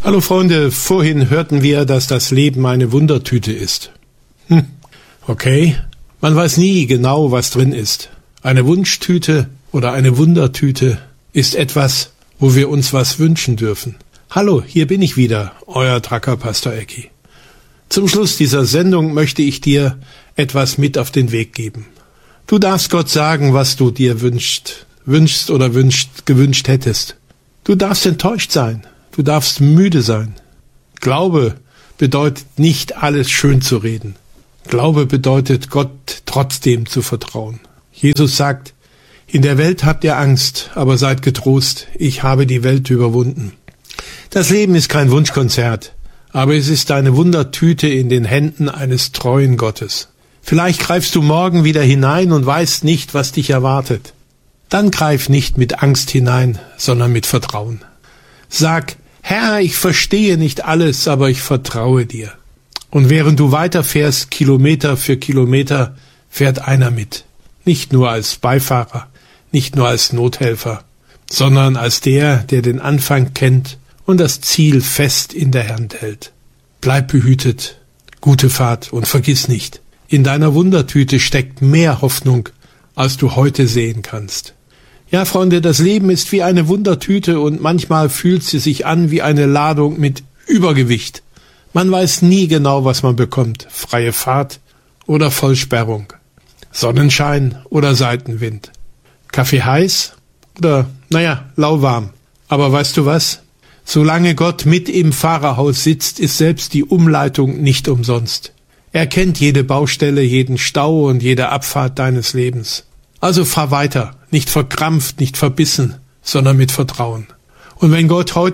Hallo Freunde, vorhin hörten wir, dass das Leben eine Wundertüte ist. Okay, man weiß nie genau, was drin ist. Eine Wunschtüte oder eine Wundertüte ist etwas, wo wir uns was wünschen dürfen. Hallo, hier bin ich wieder, euer Tracker Pastor Ecki. Zum Schluss dieser Sendung möchte ich dir etwas mit auf den Weg geben. Du darfst Gott sagen, was du dir gewünscht hättest. Du darfst enttäuscht sein. Du darfst müde sein. Glaube bedeutet nicht alles schön zu reden. Glaube bedeutet, Gott trotzdem zu vertrauen. Jesus sagt, in der Welt habt ihr Angst, aber seid getrost, ich habe die Welt überwunden. Das Leben ist kein Wunschkonzert, aber es ist eine Wundertüte in den Händen eines treuen Gottes. Vielleicht greifst du morgen wieder hinein und weißt nicht, was dich erwartet. Dann greif nicht mit Angst hinein, sondern mit Vertrauen. Sag, Herr, ich verstehe nicht alles, aber ich vertraue dir. Und während du weiterfährst, Kilometer für Kilometer, fährt einer mit. Nicht nur als Beifahrer, nicht nur als Nothelfer, sondern als der den Anfang kennt und das Ziel fest in der Hand hält. Bleib behütet, gute Fahrt und vergiss nicht, in deiner Wundertüte steckt mehr Hoffnung, als du heute sehen kannst. Ja, Freunde, das Leben ist wie eine Wundertüte und manchmal fühlt sie sich an wie eine Ladung mit Übergewicht. Man weiß nie genau, was man bekommt. Freie Fahrt oder Vollsperrung. Sonnenschein oder Seitenwind. Kaffee heiß oder, lauwarm. Aber weißt du was? Solange Gott mit im Fahrerhaus sitzt, ist selbst die Umleitung nicht umsonst. Er kennt jede Baustelle, jeden Stau und jede Abfahrt deines Lebens. Also fahr weiter, nicht verkrampft, nicht verbissen, sondern mit Vertrauen. Und wenn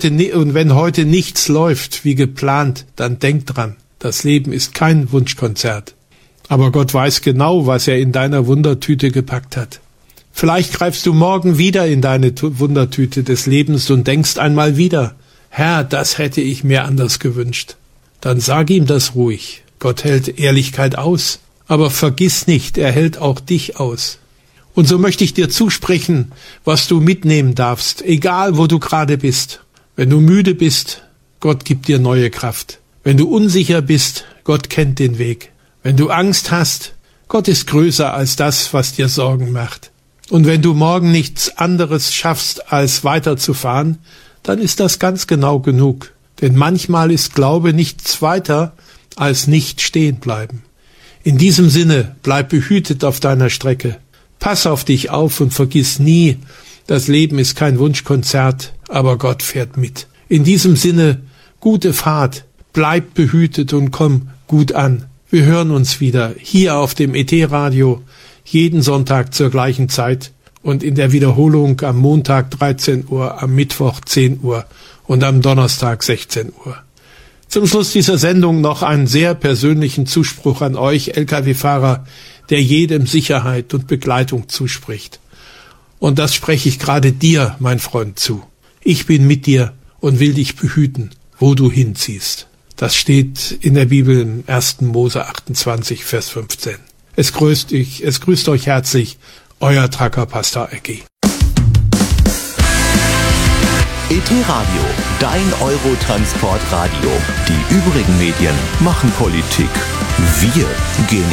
heute nichts läuft wie geplant, dann denk dran, das Leben ist kein Wunschkonzert. Aber Gott weiß genau, was er in deiner Wundertüte gepackt hat. Vielleicht greifst du morgen wieder in deine Wundertüte des Lebens und denkst einmal wieder, Herr, das hätte ich mir anders gewünscht. Dann sag ihm das ruhig. Gott hält Ehrlichkeit aus, aber vergiss nicht, er hält auch dich aus. Und so möchte ich dir zusprechen, was du mitnehmen darfst, egal wo du gerade bist. Wenn du müde bist, Gott gibt dir neue Kraft. Wenn du unsicher bist, Gott kennt den Weg. Wenn du Angst hast, Gott ist größer als das, was dir Sorgen macht. Und wenn du morgen nichts anderes schaffst, als weiterzufahren, dann ist das ganz genau genug. Denn manchmal ist Glaube nichts weiter als nicht stehen bleiben. In diesem Sinne, bleib behütet auf deiner Strecke. Pass auf dich auf und vergiss nie, das Leben ist kein Wunschkonzert, aber Gott fährt mit. In diesem Sinne, gute Fahrt, bleib behütet und komm gut an. Wir hören uns wieder hier auf dem ET-Radio, jeden Sonntag zur gleichen Zeit und in der Wiederholung am Montag 13 Uhr, am Mittwoch 10 Uhr und am Donnerstag 16 Uhr. Zum Schluss dieser Sendung noch einen sehr persönlichen Zuspruch an euch, Lkw-Fahrer, der jedem Sicherheit und Begleitung zuspricht. Und das spreche ich gerade dir, mein Freund, zu. Ich bin mit dir und will dich behüten, wo du hinziehst. Das steht in der Bibel im 1. Mose 28, Vers 15. Es grüßt euch herzlich, euer Tracker Pastor Ecki. ET-Radio, dein Eurotransportradio. Die übrigen Medien machen Politik. Wir gehen